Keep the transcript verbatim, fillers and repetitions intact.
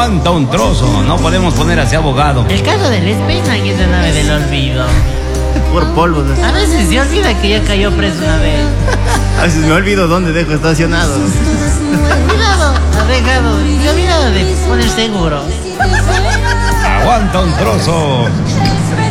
Aguanta un trozo, no podemos poner así abogado. El caso del Espina y esa nave del olvido. Por polvo. A veces se olvida que ya cayó preso una vez. A veces me olvido dónde dejo estacionado. Se ha olvidado, ha dejado, se ha olvidado de poner seguro. Aguanta un trozo.